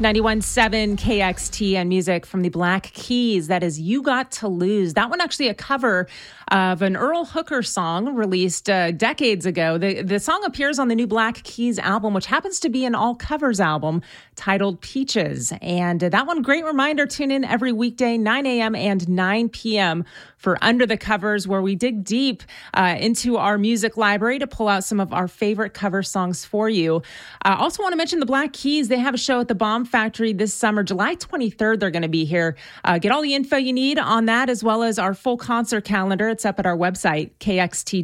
91.7 KXT and music from the Black Keys. That is You Got to Lose. That one actually a cover of an Earl Hooker song released decades ago. The song appears on the new Black Keys album, which happens to be an all covers album titled Peaches. And that one, great reminder, tune in every weekday, 9 a.m. and 9 p.m. for Under the Covers, where we dig deep into our music library to pull out some of our favorite cover songs for you. I also want to mention the Black Keys. They have a show at the Bomb Factory this summer. July 23rd, they're going to be here. Get all the info you need on that, as well as our full concert calendar. It's up at our website, KXT.